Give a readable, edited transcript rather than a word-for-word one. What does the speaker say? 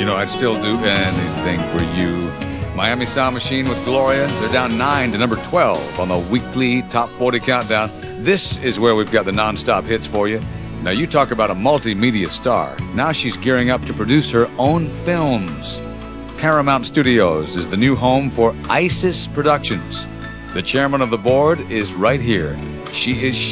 You know, I'd still do anything for you. Miami Sound Machine with Gloria. They're down 9 to number 12 on the weekly Top 40 Countdown. This is where we've got the non-stop hits for you. Now, you talk about a multimedia star. Now she's gearing up to produce her own films. Paramount Studios is the new home for Isis Productions. The chairman of the board is right here. She is